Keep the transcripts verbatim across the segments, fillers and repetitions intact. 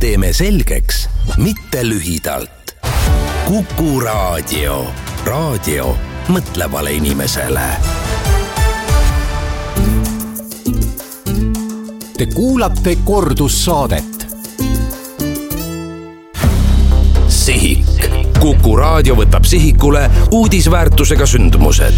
teeme selgeks, mitte lühidalt. Kuku Raadio. Raadio mõtlevale inimesele. Te kuulate kordussaadet. Sihik. Kuku Raadio võtab sihikule uudisväärtusega sündmused.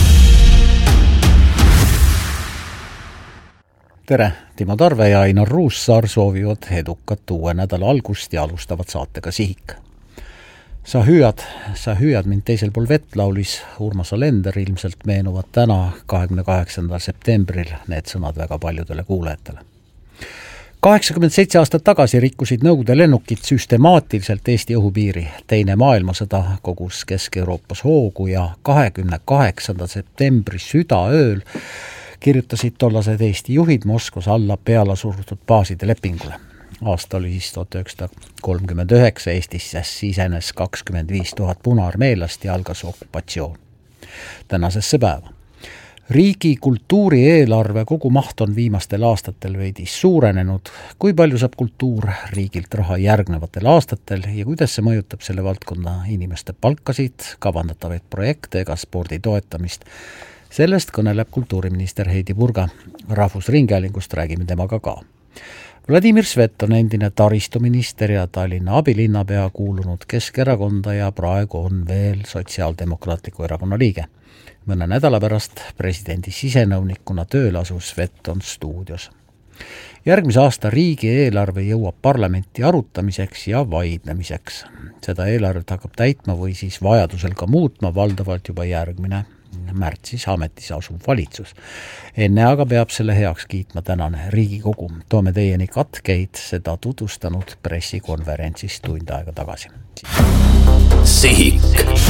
Tere, Timo Tarve ja Ainar Ruussaar soovivad edukat uue nädala algust ja alustavad saatega Sihik. Sa hüüad, sa hüüad mind teisel pool vett, laulis Urmas Alender, ilmselt meenuvad täna kahekümne kaheksandal septembril need sõnad väga paljudele kuulajatele. kaheksakümmend seitse aastat tagasi rikkusid Nõukogude lennukid süstemaatiliselt Eesti õhupiiri. Teine maailmasõda kogus Kesk-Euroopas hoogu ja kahekümne kaheksanda septembri südaööl kirjutasid tollased Eesti juhid Moskvas alla peale surutud baaside lepingule. Aasta oli siis tuhat üheksasada kolmkümmend üheksa, Eestisse sisenes kakskümmend viis tuhat punaarmeelast ja algas okupatsioon. Tänasesse päeva. Riigi kultuuri eelarve kogu maht on viimastel aastatel veidi suurenenud. Kui palju saab kultuur riigilt raha järgnevatel aastatel ja kuidas see mõjutab selle valdkonna inimeste palkasid, kavandatavaid projekte ega spordi toetamist? Sellest kõneleb kultuuriminister Heidy Purga. Rahvusringhäälingust räägime temaga ka. Vladimir Svet on endine taristuminister ja Tallinna abilinnapea, kuulunud Keskerakonda ja praegu on veel Sotsiaaldemokraatliku erakonna liige. Mõne nädala pärast presidendi sisenõunikuna tööle asus Svet on stuudios. Järgmise aasta riigi eelarve jõuab parlamenti arutamiseks ja vaidlemiseks. Seda eelarvet hakkab täitma või siis vajadusel ka muutma valdavalt juba järgmine märtsis ametis asuv valitsus. Enne aga peab selle heaks kiitma tänane Riigikogu. Toome teieni katkeid seda tutvustanud pressikonverentsist tund aega tagasi. Sihik.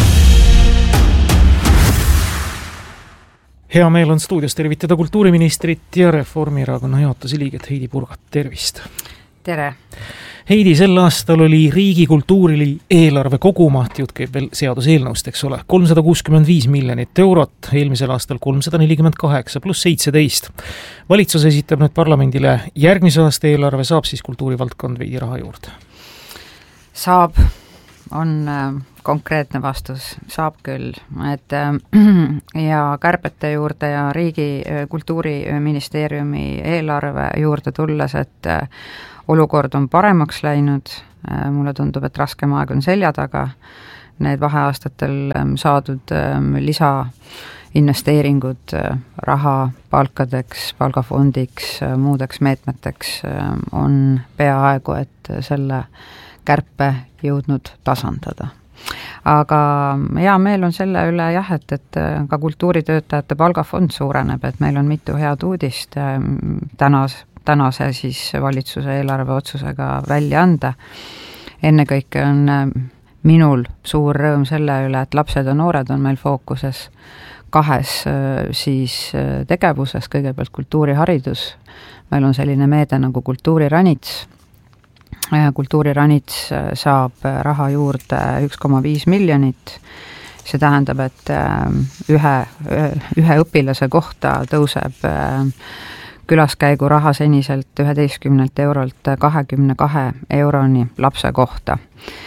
Hea meel on stuudios tervitada kultuuriministrit ja Reformierakonna juhatuse liiget Heidy Purgat. Tervist! Tere! Heidy, sel aastal oli riigi kultuurili eelarve kogumaht, jutt käib veel seaduseelnõust, eks ole, kolmsada kuuskümmend viis miljonit eurot, eelmisel aastal kolmsada nelikümmend kaheksa pluss seitseteist. Valitsus esitab nüüd parlamendile järgmise aasta eelarve, saab siis kultuurivaldkond veidi raha juurde? Saab, on konkreetne vastus, saab küll, et ja kärbete juurde ja riigi kultuuriministeeriumi eelarve juurde tulles, et olukord on paremaks läinud, mulle tundub, et raskem aeg on selja taga, need vaheaastatel saadud lisa investeeringud raha palkadeks, palgafondiks, muudeks meetmeteks on peaaegu, et selle kärpe jõudnud tasandada. Aga hea meel on selle üle jah, et, et ka kultuuritöötajate palgafond suureneb, et meil on mitu head uudist tänas tänase siis valitsuse eelarve otsusega välja anda. Ennekõike on minul suur rõõm selle üle, et lapsed ja noored on meil fookuses kahes siis tegevuses, kõigepealt kultuuriharidus. Meil on selline meede nagu kultuuriranits. Kultuuriranits saab raha juurde üks koma viis miljonit. See tähendab, et ühe, ühe õpilase kohta tõuseb külaskäigu raha seniselt üheteistkümnelt eurolt kahekümne kahe euroni lapse kohta.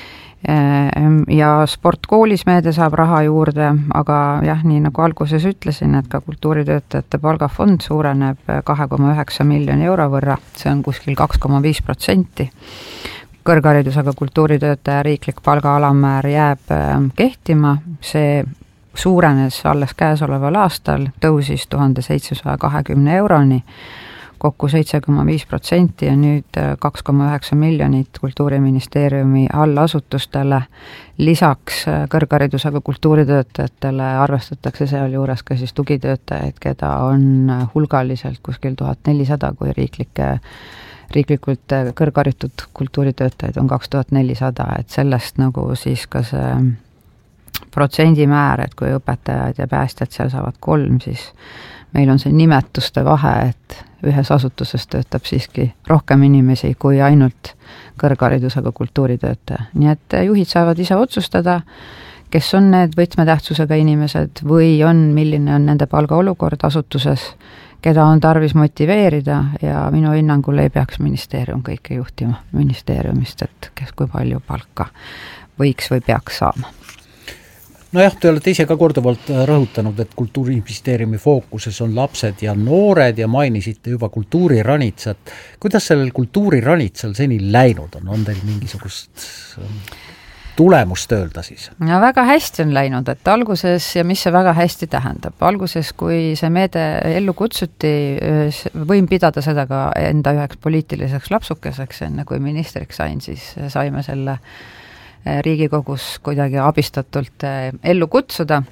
Ja sport koolis meede saab raha juurde, aga jah, nii nagu alguses ütlesin, et ka kultuuritöötajate palgafond suureneb kahe koma üheksa miljoni euro võrra, see on kuskil kaks koma viis protsenti. Kõrgharidusega kultuuritöötaja riiklik palga-alammäär jääb kehtima, see suurenes alles käesoleval aastal, tõusis tuhande seitsesaja kahekümne euroni, kokku seitse koma viis protsenti ja nüüd kaks koma üheksa miljonit kultuuriministeeriumi allasutustele. Lisaks kõrgharidusega kultuuritöötajatele arvestatakse seal juures ka siis tugitöötajaid, keda on hulgaliselt kuskil tuhat nelisada, kui riiklike riiklikult kõrgharitud kultuuritöötajaid on kaks tuhat nelisada, et sellest nagu siis ka see protsendimäär, et kui õpetajad ja päästjad seal saavad kolm, siis meil on see nimetuste vahe, et ühes asutuses töötab siiski rohkem inimesi kui ainult kõrgharidusega kultuuritöötaja. Nii et juhid saavad ise otsustada, kes on need võtmetähtsusega inimesed või on, milline on nende palgaolukord asutuses, keda on tarvis motiveerida ja minu hinnangul ei peaks ministeerium kõike juhtima ministeeriumist, et kes kui palju palka võiks või peaks saama. Nojah, te olete ise ka korduvalt rõhutanud, et Kultuuriministeeriumi fookuses on lapsed ja noored ja mainisite juba kultuuriranitsat. Kuidas sellel kultuuriranitsal seni läinud on? On teil mingisugust tulemust öelda siis? Ja väga hästi on läinud, et alguses, ja mis see väga hästi tähendab, alguses, kui see meede ellu kutsuti, võin pidada seda ka enda üheks poliitiliseks lapsukeseks, enne kui ministriks sain, siis saime selle Riigikogus kuidagi abistatult ellu kutsuda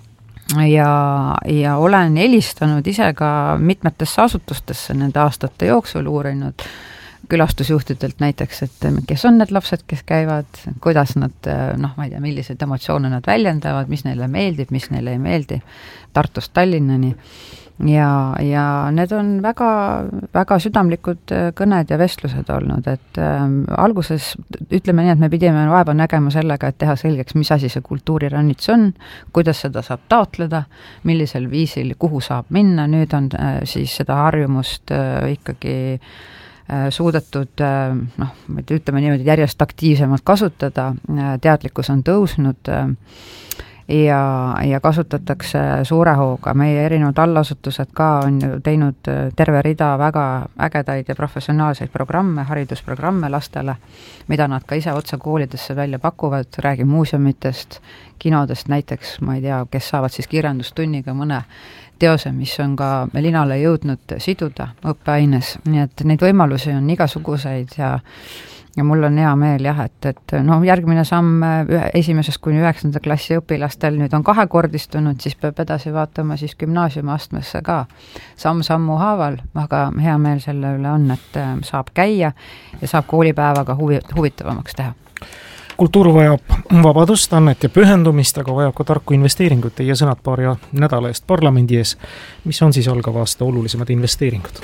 ja, ja olen helistanud ise ka mitmetesse asutustesse nende aastate jooksul uurinud külastusjuhtidelt näiteks, et kes on need lapsed, kes käivad, kuidas nad, noh, ma ei tea, millised emotsioone nad väljendavad, mis neile meeldib, mis neile ei meeldi, Tartust Tallinnani. Ja, ja need on väga, väga südamlikud kõned ja vestlused olnud, et äh, alguses ütleme nii, et me pidime vaeva nägema sellega, et teha selgeks, mis asi see kultuuriranits on, kuidas seda saab taotleda, millisel viisil, kuhu saab minna, nüüd on äh, siis seda harjumust äh, ikkagi äh, suudetud, äh, noh, ütleme niimoodi järjest aktiivsemalt kasutada, äh, teadlikkus on tõusnud äh, ja, ja kasutatakse suure hooga. Meie erinevad allasutused ka on ju teinud terve rida väga ägedaid ja professionaalseid programme, haridusprogramme lastele, mida nad ka ise otse koolidesse välja pakuvad, räägin muuseumitest, kinodest näiteks, ma ei tea, kes saavad siis kirjandustunniga mõne teose, mis on ka linale jõudnud siduda õppeaines, nii et neid võimalusi on igasuguseid ja ja mul on hea meel jah, et, et no järgmine samm ühe, esimesest kuni üheksanda klassi õpilastel nüüd on kahekordistunud, siis peab edasi vaatama siis gümnaasiumi astmesse ka samm-sammu haaval, aga hea meel selle üle on, et saab käia ja saab koolipäevaga huvi, huvitavamaks teha. Kultuur vajab vabadust, annet ja pühendumist, aga vajab ka tarku investeeringut. Teie sõnad paari nädala eest parlamendi ees. Mis on siis algava aasta olulisemad investeeringud?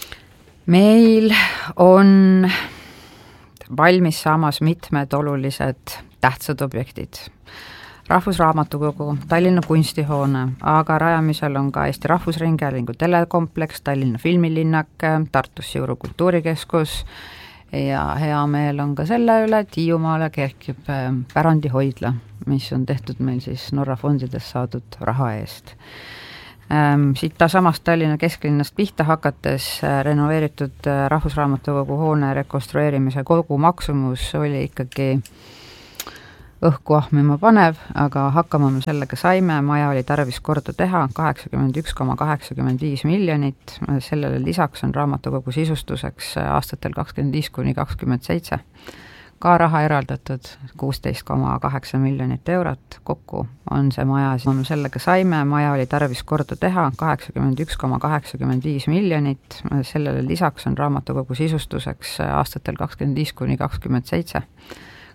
Meil on valmis saamas mitmed olulised tähtsad objektid. Rahvusraamatukogu, Tallinna kunstihoone, aga rajamisel on ka Eesti Rahvusringhäälingu telekompleks, Tallinna filmilinnak, Tartus Siuru kultuurikeskus ja hea meel on ka selle üle, et Hiiumaale kerkib pärandihoidla, mis on tehtud meil siis Norra fondidest saadud raha eest. Siit ta samast Tallinna kesklinnast pihta hakates renoveeritud Rahvusraamatukogu hoone rekonstrueerimise kogu maksumus oli ikkagi õhku ahmima panev, aga hakkama me sellega saime, maja oli tarvis korda teha, kaheksakümmend üks koma kaheksakümmend viis miljonit, sellele lisaks on raamatukogu sisustuseks aastatel kakskümmend viis kuni kakskümmend seitse ka raha eraldatud kuusteist koma kaheksa miljonit eurot, kokku on see maja, me sellega saime, maja oli tarvis korda teha, kaheksakümmend üks koma kaheksakümmend viis miljonit, sellele lisaks on raamatukogu sisustuseks aastatel kakskümmend viis kuni kakskümmend seitse